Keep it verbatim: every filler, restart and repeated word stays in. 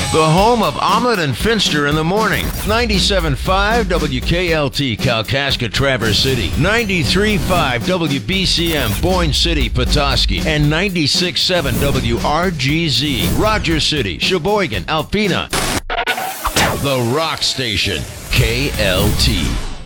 The home of Omelet and Finster in the morning. ninety-seven point five W K L T Kalkaska Traverse City. ninety-three point five W B C M Boyne City Petoskey. And ninety-six point seven W R G Z Rogers City, Sheboygan, Alpena. The Rock Station. K L T.